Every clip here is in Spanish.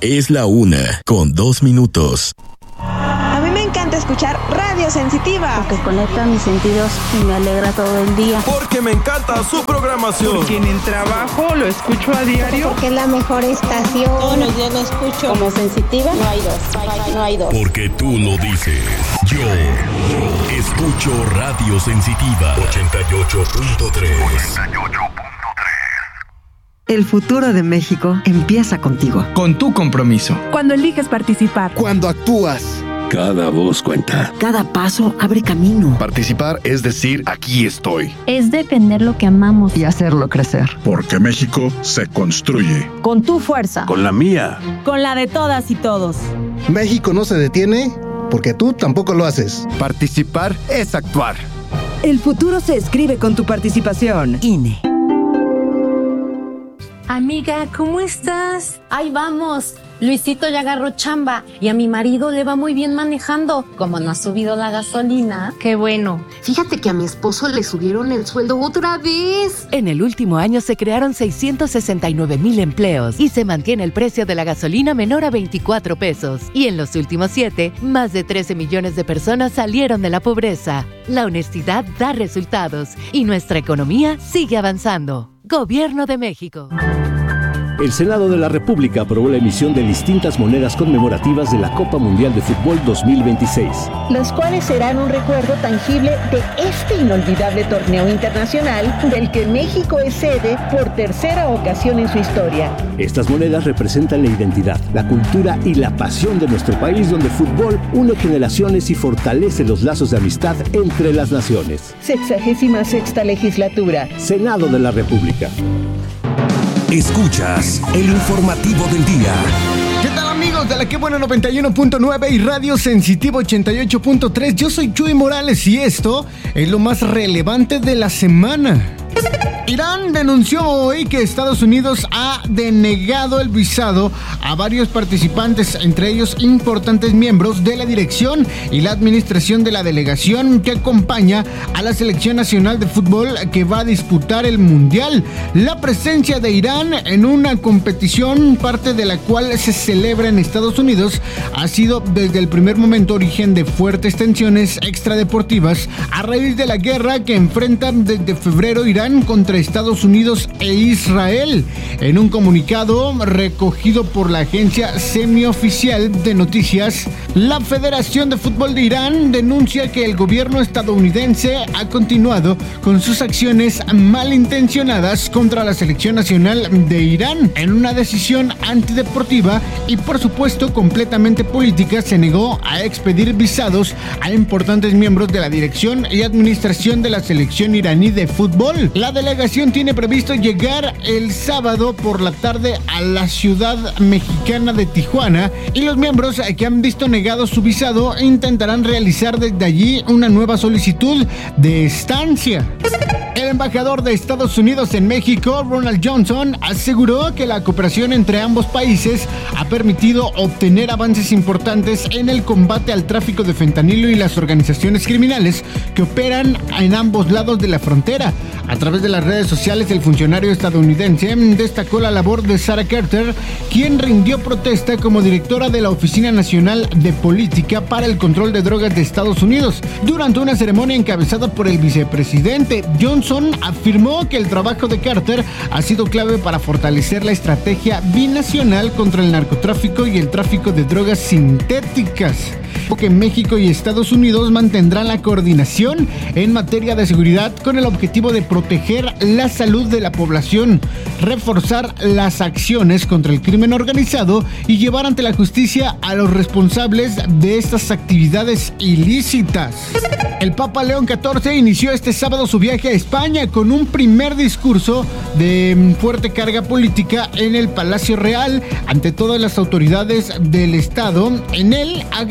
Es la 1:02. A mí me encanta escuchar Radio Sensitiva. Porque conecta mis sentidos y me alegra todo el día. Porque me encanta su programación. Porque en el trabajo lo escucho a diario. Porque es la mejor estación. Todos los días lo escucho. Como Sensitiva, no hay dos. No hay dos. Porque tú lo dices. Yo escucho Radio Sensitiva 88.3. El futuro de México empieza contigo. Con tu compromiso. Cuando eliges participar. Cuando actúas. Cada voz cuenta. Cada paso abre camino. Participar es decir, aquí estoy. Es defender lo que amamos. Y hacerlo crecer. Porque México se construye. Con tu fuerza. Con la mía. Con la de todas y todos. México no se detiene porque tú tampoco lo haces. Participar es actuar. El futuro se escribe con tu participación. INE. Amiga, ¿cómo estás? Ahí vamos. Luisito ya agarró chamba y a mi marido le va muy bien manejando. Como no ha subido la gasolina. Qué bueno. Fíjate que a mi esposo le subieron el sueldo otra vez. En el último año se crearon 669,000 empleos y se mantiene el precio de la gasolina menor a 24 pesos. Y en los últimos 7, más de 13 millones de personas salieron de la pobreza. La honestidad da resultados y nuestra economía sigue avanzando. Gobierno de México. El Senado de la República aprobó la emisión de distintas monedas conmemorativas de la Copa Mundial de Fútbol 2026. Las cuales serán un recuerdo tangible de este inolvidable torneo internacional del que México es sede por tercera ocasión en su historia. Estas monedas representan la identidad, la cultura y la pasión de nuestro país, donde el fútbol une generaciones y fortalece los lazos de amistad entre las naciones. 66ª legislatura. Senado de la República. Escuchas el informativo del día. ¿Qué tal, amigos de la Que Buena 91.9 y Radio Sensitiva 88.3? Yo soy Chuy Morales y esto es lo más relevante de la semana. Irán denunció hoy que Estados Unidos ha denegado el visado a varios participantes, entre ellos importantes miembros de la dirección y la administración de la delegación que acompaña a la selección nacional de fútbol que va a disputar el Mundial. La presencia de Irán en una competición, parte de la cual se celebra en Estados Unidos, ha sido desde el primer momento origen de fuertes tensiones extradeportivas a raíz de la guerra que enfrenta desde febrero Irán contra Estados Unidos e Israel. En un comunicado recogido por la agencia semioficial de noticias, la Federación de Fútbol de Irán denuncia que el gobierno estadounidense ha continuado con sus acciones malintencionadas contra la selección nacional de Irán. En una decisión antideportiva y por supuesto completamente política, se negó a expedir visados a importantes miembros de la dirección y administración de la selección iraní de fútbol. La delegación tiene previsto llegar el sábado por la tarde a la ciudad mexicana de Tijuana y los miembros que han visto negado su visado intentarán realizar desde allí una nueva solicitud de estancia. El embajador de Estados Unidos en México, Ronald Johnson, aseguró que la cooperación entre ambos países ha permitido obtener avances importantes en el combate al tráfico de fentanilo y las organizaciones criminales que operan en ambos lados de la frontera. A través de las redes sociales, el funcionario estadounidense destacó la labor de Sarah Carter, quien rindió protesta como directora de la Oficina Nacional de Política para el Control de Drogas de Estados Unidos. Durante una ceremonia encabezada por el vicepresidente, Johnson afirmó que el trabajo de Carter ha sido clave para fortalecer la estrategia binacional contra el narcotráfico y el tráfico de drogas sintéticas. Que México y Estados Unidos mantendrán la coordinación en materia de seguridad con el objetivo de proteger la salud de la población, reforzar las acciones contra el crimen organizado y llevar ante la justicia a los responsables de estas actividades ilícitas. El Papa León XIV inició este sábado su viaje a España con un primer discurso de fuerte carga política en el Palacio Real ante todas las autoridades del Estado. En él agradeció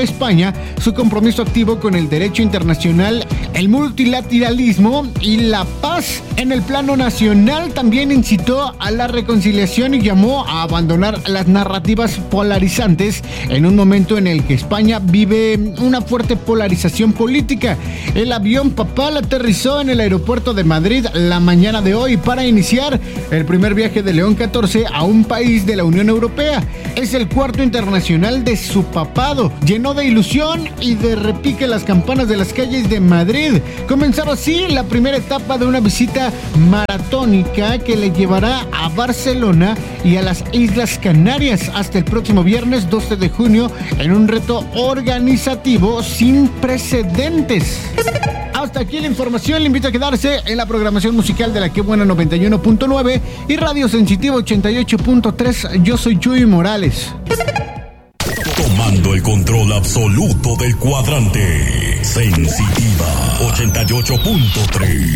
España su compromiso activo con el derecho internacional, el multilateralismo y la paz. En el plano nacional también incitó a la reconciliación y llamó a abandonar las narrativas polarizantes en un momento en el que España vive una fuerte polarización política. El avión papal aterrizó en el aeropuerto de Madrid la mañana de hoy para iniciar el primer viaje de León XIV a un país de la Unión Europea. Es el cuarto internacional de su papado. Llenó de ilusión y de repique las campanas de las calles de Madrid. Comenzaba así la primera etapa de una visita maratónica que le llevará a Barcelona y a las Islas Canarias hasta el próximo viernes 12 de junio en un reto organizativo sin precedentes. Hasta aquí la información. Le invito a quedarse en la programación musical de La Que Buena 91.9 y Radio Sensitiva 88.3. Yo soy Chuy Morales. Tomando el control absoluto del cuadrante. Sensitiva 88.3.